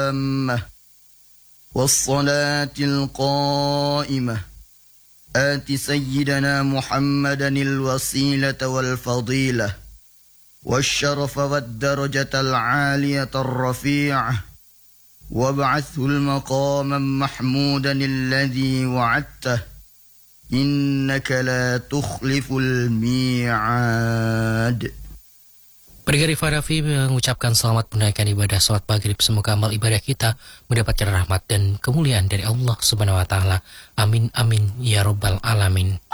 التامة والصلاة القائمة آت سيدنا محمدا الوسيلة والفضيلة والشرف والدرجة العالية الرفيعة وابعثه المقاما محمودا الذي وعدته إنك لا تخلف الميعاد. Pendengar Rifa Raffi mengucapkan selamat menunaikan ibadah salat maghrib. Semoga amal ibadah kita mendapatkan rahmat dan kemuliaan dari Allah Subhanahu wa Ta'ala. Amin amin ya Rabbal alamin.